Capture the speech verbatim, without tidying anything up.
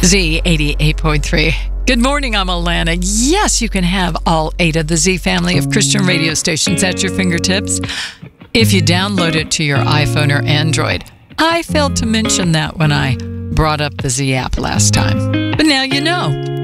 Z eighty-eight point three. Good morning, I'm Alana. Yes, you can have all eight of the Z family of Christian radio stations at your fingertips if you download it to your iPhone or Android. I failed to mention that when I brought up the Z app last time, but now you know.